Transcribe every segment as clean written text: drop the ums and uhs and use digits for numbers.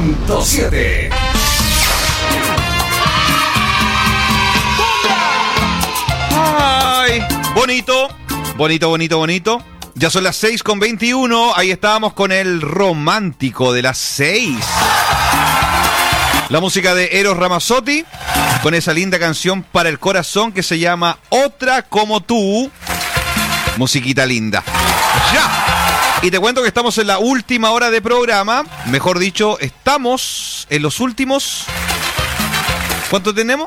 100.7. Ay, bonito, bonito, bonito, bonito. Ya son las 6:21. Ahí estábamos con el romántico de las 6. La música de Eros Ramazzotti, con esa linda canción para el corazón que se llama Otra como tú. Musiquita linda. Ya. Y te cuento que estamos en la última hora de programa. Mejor dicho, estamos en los últimos... ¿Cuánto tenemos?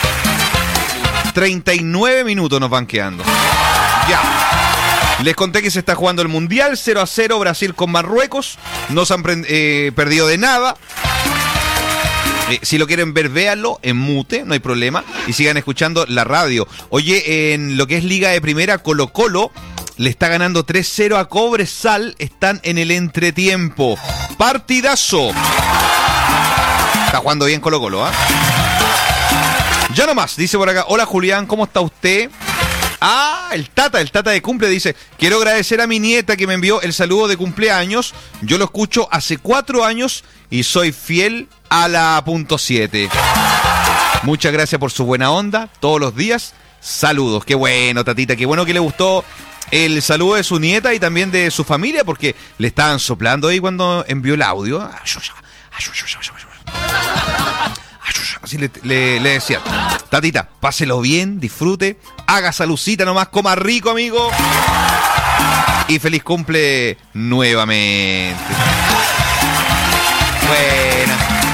39 minutos nos van quedando. Ya. Les conté que se está jugando el Mundial 0-0 Brasil con Marruecos. No se han perdido de nada. Si lo quieren ver, véanlo en mute, no hay problema. Y sigan escuchando la radio. Oye, en lo que es Liga de Primera, Colo-Colo le está ganando 3-0 a Cobresal. Están en el entretiempo. Partidazo. Está jugando bien Colo-Colo, ¿ah? Ya nomás, dice por acá. Hola Julián, ¿cómo está usted? Ah, el Tata de cumple dice: quiero agradecer a mi nieta que me envió el saludo de cumpleaños. Yo lo escucho hace 4 años y soy fiel a la .7. Muchas gracias por su buena onda todos los días. Saludos. Qué bueno, Tatita, qué bueno que le gustó el saludo de su nieta y también de su familia, porque le estaban soplando ahí cuando envió el audio. Así le decía: Tatita, páselo bien, disfrute, haga salucita nomás, coma rico, amigo. Y feliz cumple nuevamente. Buena.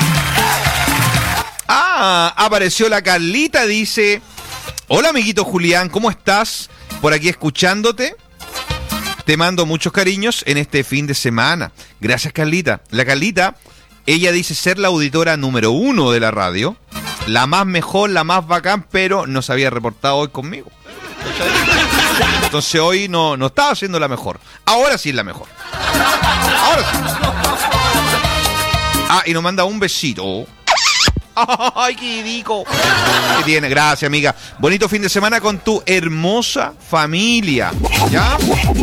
Ah, apareció la Carlita, dice: hola, amiguito Julián, ¿cómo estás? Por aquí escuchándote. Te mando muchos cariños en este fin de semana. Gracias, Carlita. La Carlita, ella dice ser la auditora número 1 de la radio. La más mejor, la más bacán, pero no se había reportado hoy conmigo. Entonces hoy no estaba siendo la mejor. Ahora sí es la mejor. Ahora sí. Ah, y nos manda un besito. ¡Ay, qué rico! ¿Qué tiene? Gracias, amiga. Bonito fin de semana con tu hermosa familia. ¿Ya?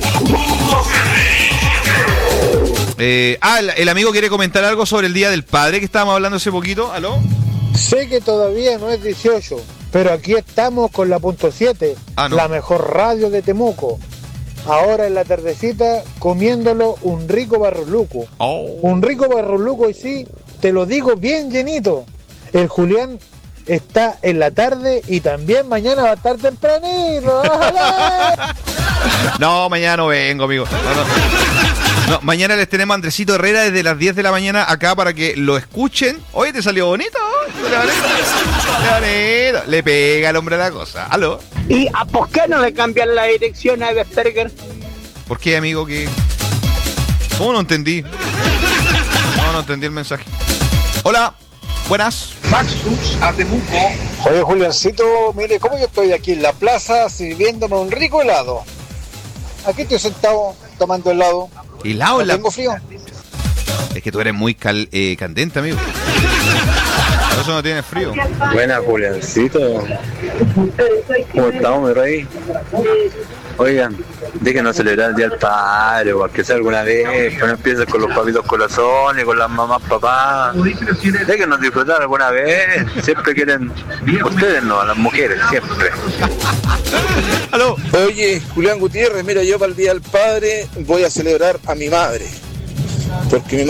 El amigo quiere comentar algo sobre el Día del Padre que estábamos hablando hace poquito. ¿Aló? Sé que todavía no es 18, pero aquí estamos con la .7, no. La mejor radio de Temuco. Ahora en la tardecita comiéndolo un rico barroluco. Un rico barroluco, y sí, te lo digo bien llenito. El Julián está en la tarde y también mañana va a estar tempranito. No, mañana no vengo, amigo. No, mañana les tenemos a Andresito Herrera desde las 10 de la mañana acá para que lo escuchen. Oye, ¿te salió bonito? Le pega al hombre a la cosa. ¿Aló? ¿Y a por qué no le cambian la dirección a Eversberger? ¿Por qué, amigo? ¿Cómo no entendí? No entendí el mensaje. Hola, buenas. Maxus a Temuco. Oye, Juliancito, mire, ¿cómo yo estoy aquí en la plaza sirviéndome un rico helado? Aquí estoy sentado tomando helado. ¿Helado? ¿No tengo frío? Es que tú eres muy candente, amigo. Por eso no tienes frío. Buena, Juliancito. ¿Cómo estamos, mi rey? Oigan, déjenos celebrar el Día del Padre, o que sea alguna vez, que no empieces con los papitos corazones, con las mamás, papás. Déjenos disfrutar alguna vez. Siempre quieren, ustedes no, a las mujeres, siempre. ¿Aló? Oye, Julián Gutiérrez, mira, yo para el Día del Padre voy a celebrar a mi madre. Porque mi